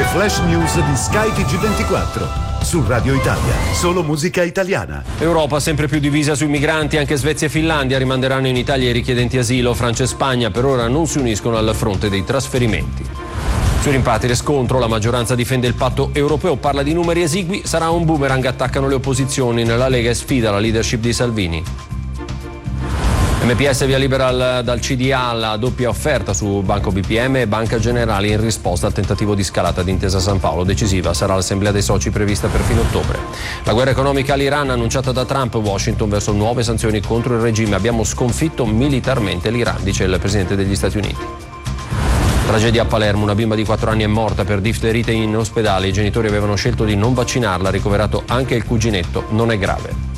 flash news di Sky TG24. Su Radio Italia, solo musica italiana. Europa sempre più divisa sui migranti, anche Svezia e Finlandia rimanderanno in Italia i richiedenti asilo. Francia e Spagna per ora non si uniscono al fronte dei trasferimenti. Sui rimpatri e scontro, la maggioranza difende il patto europeo, parla di numeri esigui, sarà un boomerang, attaccano le opposizioni nella Lega e sfida la leadership di Salvini. MPS via libera dal CDA alla doppia offerta su Banco BPM e Banca Generali in risposta al tentativo di scalata di Intesa San Paolo. Decisiva sarà l'assemblea dei soci prevista per fine ottobre. La guerra economica all'Iran annunciata da Trump, Washington verso nuove sanzioni contro il regime. Abbiamo sconfitto militarmente l'Iran, dice il presidente degli Stati Uniti. Tragedia a Palermo, una bimba di 4 anni è morta per difterite in ospedale. I genitori avevano scelto di non vaccinarla, ricoverato anche il cuginetto, non è grave.